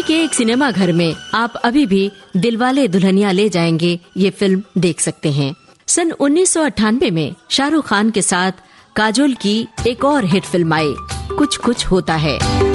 के एक सिनेमा घर में आप अभी भी दिलवाले दुल्हनिया ले जाएंगे ये फिल्म देख सकते हैं। सन 1998 में शाहरुख खान के साथ काजोल की एक और हिट फिल्म आई, कुछ कुछ होता है।